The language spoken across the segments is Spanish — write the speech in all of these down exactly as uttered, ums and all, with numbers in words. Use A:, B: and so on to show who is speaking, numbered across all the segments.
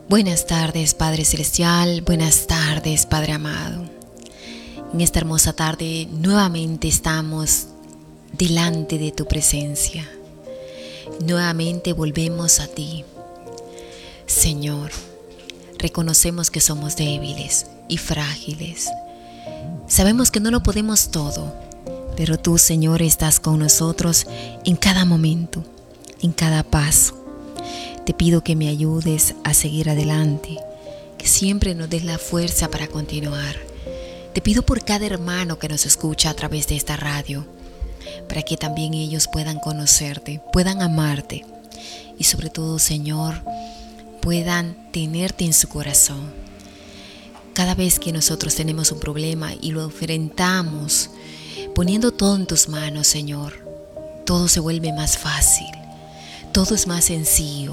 A: Buenas tardes, Padre Celestial, buenas tardes, Padre amado. En esta hermosa tarde nuevamente estamos delante de tu presencia. Nuevamente volvemos a ti. Señor, reconocemos que somos débiles y frágiles. Sabemos que no lo podemos todo, pero tú, Señor, estás con nosotros en cada momento, en cada paso. Te pido que me ayudes a seguir adelante, que siempre nos des la fuerza para continuar. Te pido por cada hermano que nos escucha a través de esta radio, para que también ellos puedan conocerte, puedan amarte y sobre todo, Señor, puedan tenerte en su corazón. Cada vez que nosotros tenemos un problema y lo enfrentamos, poniendo todo en tus manos, Señor, todo se vuelve más fácil, todo es más sencillo.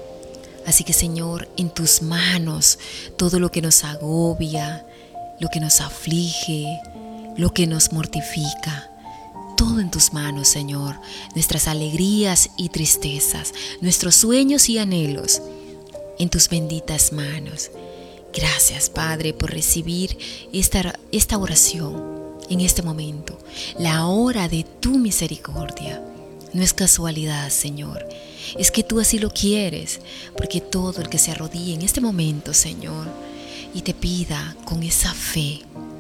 A: Así que, Señor, en tus manos, todo lo que nos agobia, lo que nos aflige, lo que nos mortifica, todo en tus manos, Señor. Nuestras alegrías y tristezas, nuestros sueños y anhelos, en tus benditas manos. Gracias, Padre, por recibir esta, esta oración en este momento, la hora de tu misericordia. No es casualidad, Señor. Es que tú así lo quieres, porque todo el que se arrodille en este momento, Señor, y te pida con esa fe,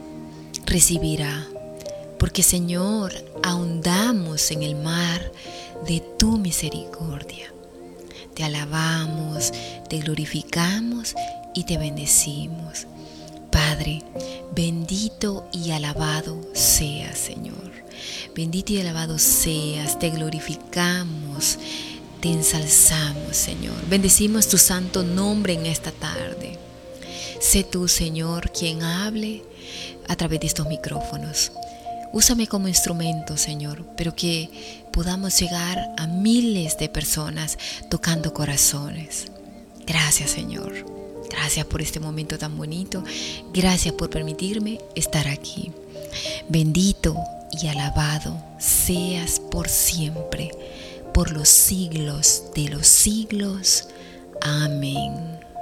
A: recibirá. Porque, Señor, ahondamos en el mar de tu misericordia. Te alabamos, te glorificamos y te bendecimos. Padre, bendito y alabado seas, Señor. Bendito y alabado seas, te glorificamos, te ensalzamos, Señor. Bendecimos tu santo nombre en esta tarde. Sé tú, Señor, quien hable a través de estos micrófonos. Úsame como instrumento, Señor, pero que podamos llegar a miles de personas tocando corazones. Gracias, Señor. Gracias por este momento tan bonito. Gracias por permitirme estar aquí. Bendito y alabado seas por siempre, por los siglos de los siglos. Amén.